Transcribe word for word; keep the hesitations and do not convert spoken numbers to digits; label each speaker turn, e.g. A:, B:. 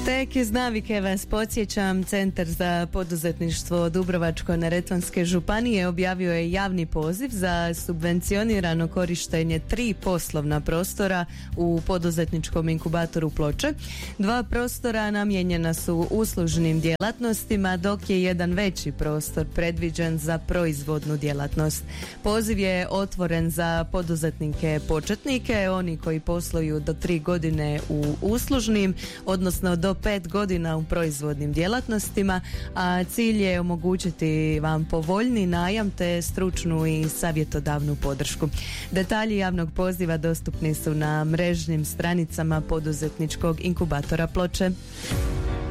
A: Tek iz navike vas podsjećam, Centar za poduzetništvo Dubrovačko-neretvanske županije objavio je javni poziv za subvencionirano korištenje tri poslovna prostora u poduzetničkom inkubatoru Ploče. Dva prostora namijenjena su uslužnim djelatnostima, dok je jedan veći prostor predviđen za proizvodnu djelatnost. Poziv je otvoren za poduzetnike početnike, oni koji posluju do tri godine u uslužnim, odnosno do pet godina u proizvodnim djelatnostima, a cilj je omogućiti vam povoljni najam te stručnu i savjetodavnu podršku. Detalji javnog poziva dostupni su na mrežnim stranicama poduzetničkog inkubatora Ploče.